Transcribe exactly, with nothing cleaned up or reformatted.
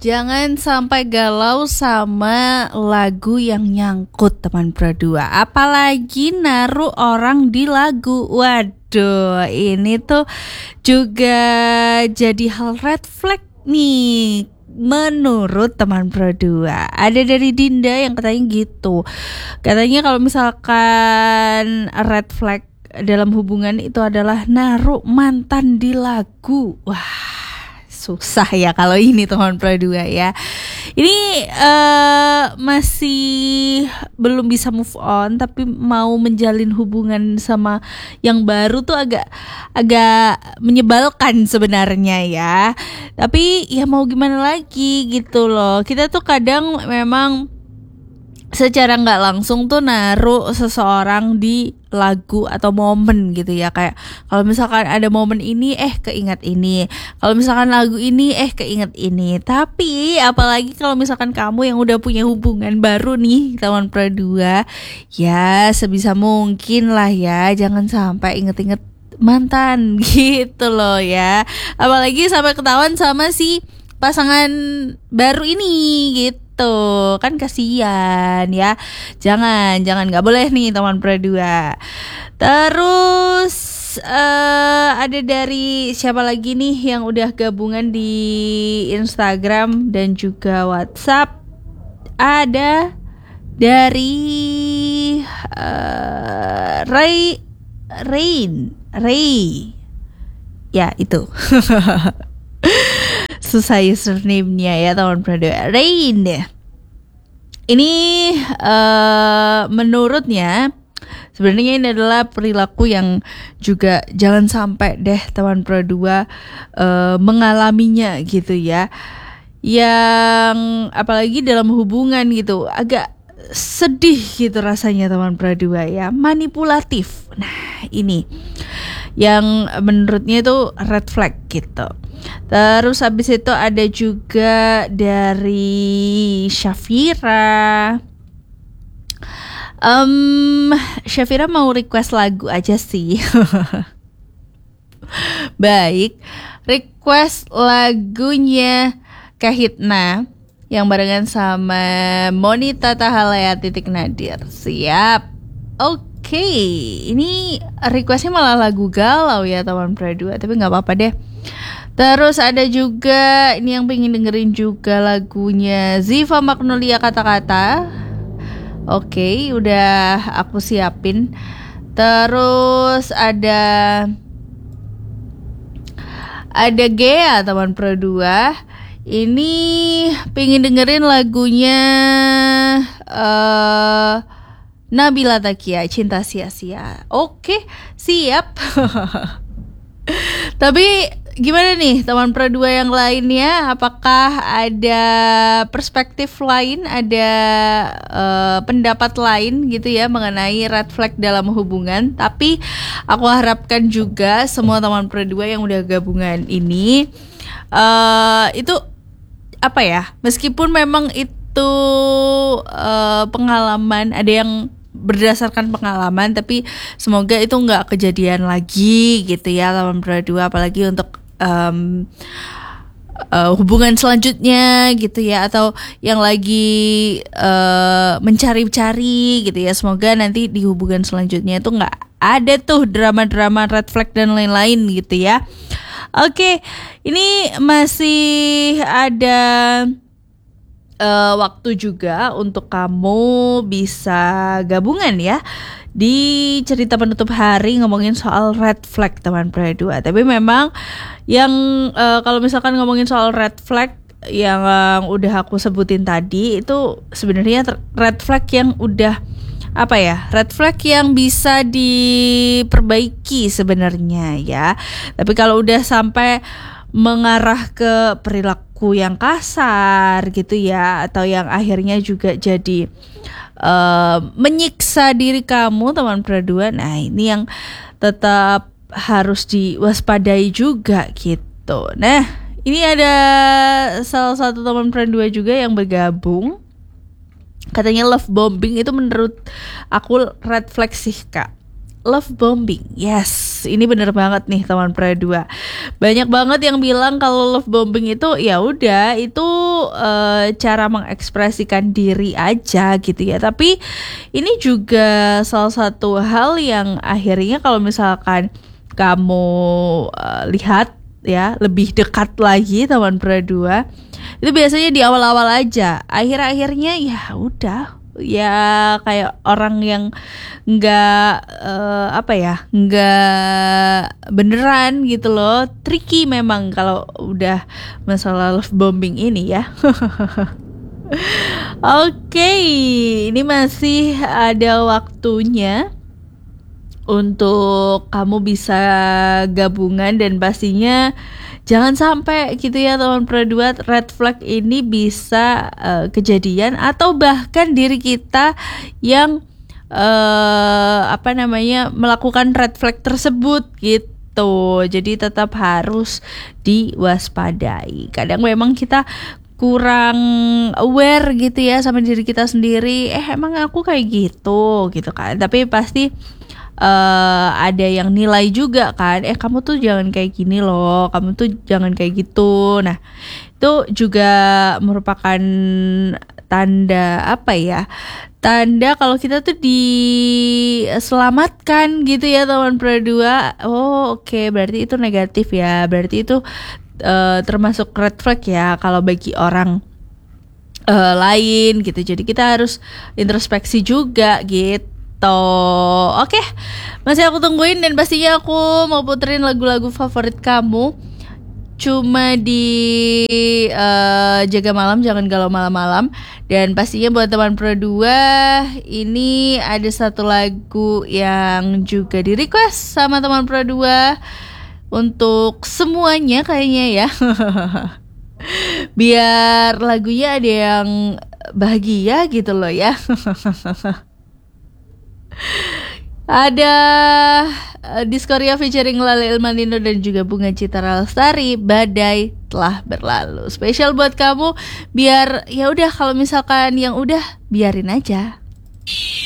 Jangan sampai galau sama lagu yang nyangkut teman berdua. Apalagi naruh orang di lagu. Waduh, ini tuh juga jadi hal red flag nih menurut teman berdua. Ada dari Dinda yang katanya gitu. Katanya kalau misalkan red flag dalam hubungan itu adalah naruh mantan di lagu. Wah, susah ya kalau ini teman berdua ya. Ini uh, masih belum bisa move on, tapi mau menjalin hubungan sama yang baru tuh agak agak menyebalkan sebenarnya ya. Tapi ya mau gimana lagi gitu loh. Kita tuh kadang memang secara nggak langsung tuh naruh seseorang di lagu atau momen gitu ya. Kayak kalau misalkan ada momen ini eh keingat ini, kalau misalkan lagu ini eh keingat ini. Tapi apalagi kalau misalkan kamu yang udah punya hubungan baru nih teman berdua, ya sebisa mungkin lah ya jangan sampai inget-inget mantan gitu loh ya. Apalagi sampai ketahuan sama si pasangan baru ini gitu. Tuh kan kasihan ya. Jangan Jangan nggak boleh nih teman berdua. Terus uh, ada dari siapa lagi nih yang udah gabungan di Instagram dan juga WhatsApp. Ada dari uh, Ray Rain Ray ya itu. Susah username-nya ya teman berdua. Rain. Ini uh, menurutnya sebenarnya ini adalah perilaku yang juga jangan sampai deh teman berdua uh, mengalaminya gitu ya. Yang apalagi dalam hubungan gitu agak sedih gitu rasanya teman berdua ya. Manipulatif. Nah ini yang menurutnya itu red flag gitu. Terus habis itu ada juga dari Syafira. um, Syafira mau request lagu aja sih. Baik, request lagunya Kahitna yang barengan sama Monita Tahalaya titik Nadir. Siap. Oke, okay. Ini requestnya malah lagu galau ya teman berdua, tapi gak apa-apa deh. Terus ada juga ini yang pengen dengerin juga lagunya Ziva Magnolia Kata-Kata. Oke, okay, udah aku siapin. Terus ada Ada Gea teman berdua. Ini pengen dengerin lagunya uh, Nabila Takia, Cinta Sia-Sia. Oke, okay, siap. Tapi gimana nih teman berdua yang lainnya? Apakah ada perspektif lain, ada uh, pendapat lain gitu ya mengenai red flag dalam hubungan? Tapi aku harapkan juga semua teman berdua yang udah gabungan ini uh, itu apa ya? Meskipun memang itu uh, pengalaman, ada yang berdasarkan pengalaman, tapi semoga itu nggak kejadian lagi gitu ya teman berdua, apalagi untuk um, uh, hubungan selanjutnya gitu ya, atau yang lagi uh, mencari-cari gitu ya. Semoga nanti di hubungan selanjutnya itu nggak ada tuh drama-drama red flag dan lain-lain gitu ya. Oke, ini masih ada Uh, waktu juga untuk kamu bisa gabungan ya di cerita penutup hari ngomongin soal red flag teman berdua. Tapi memang yang uh, kalau misalkan ngomongin soal red flag yang uh, udah aku sebutin tadi itu sebenarnya ter- red flag yang udah apa ya, red flag yang bisa diperbaiki sebenarnya ya. Tapi kalau udah sampai mengarah ke perilaku yang kasar gitu ya, atau yang akhirnya juga jadi uh, menyiksa diri kamu teman berdua, nah ini yang tetap harus diwaspadai juga gitu. Nah ini ada salah satu teman berdua juga yang bergabung, katanya love bombing itu menurut aku red flag sih kak. love bombing. Yes, ini bener banget nih teman Pra dua. Banyak banget yang bilang kalau love bombing itu ya udah itu uh, cara mengekspresikan diri aja gitu ya. Tapi ini juga salah satu hal yang akhirnya kalau misalkan kamu uh, lihat ya lebih dekat lagi teman Pra dua, itu biasanya di awal-awal aja. Akhir-akhirnya ya udah, ya kayak orang yang nggak uh, apa ya nggak beneran gitu loh. Tricky memang kalau udah masalah love bombing ini ya. Oke, okay, ini masih ada waktunya untuk kamu bisa gabungan, dan pastinya jangan sampai gitu ya teman Pra dua, red flag ini bisa uh, kejadian atau bahkan diri kita yang uh, apa namanya melakukan red flag tersebut gitu. Jadi tetap harus diwaspadai. Kadang memang kita kurang aware gitu ya sama diri kita sendiri. Eh emang aku kayak gitu gitu kan. Tapi pasti Uh, ada yang nilai juga kan, eh kamu tuh jangan kayak gini loh, kamu tuh jangan kayak gitu. Nah itu juga merupakan tanda apa ya, tanda kalau kita tuh diselamatkan gitu ya teman Pra dua. Oh oke, okay, berarti itu negatif ya, berarti itu uh, termasuk red flag ya kalau bagi orang uh, lain gitu. Jadi kita harus introspeksi juga gitu. Oke, masih aku tungguin, dan pastinya aku mau puterin lagu-lagu favorit kamu cuma di uh, Jaga Malam Jangan Galau Malam-Malam. Dan pastinya buat teman Pro dua, ini ada satu lagu yang juga di request sama teman Pro dua untuk semuanya kayaknya ya. Biar lagunya ada yang bahagia gitu loh ya. Ada uh, Diskoria featuring Lale Ilmanino dan juga Bunga Citra Lestari, Badai Telah Berlalu. Spesial buat kamu, biar ya udah kalau misalkan yang udah biarin aja.